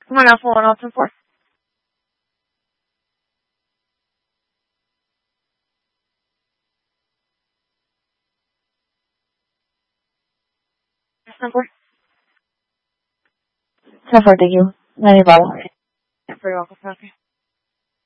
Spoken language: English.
Come on now, full on option 4. Option 4. 10-4, thank you. 90 bottle. Very welcome. Okay.